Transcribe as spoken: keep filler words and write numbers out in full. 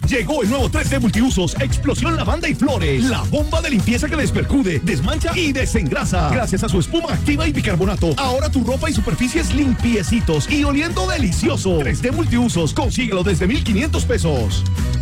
Llegó el nuevo tres D Multiusos, Explosión Lavanda y Flores. La bomba de limpieza que despercude, desmancha y desengrasa. Gracias a su espuma activa y bicarbonato, ahora tu ropa y superficies limpiecitos y oliendo delicioso. tres D Multiusos, consíguelo desde mil quinientos pesos.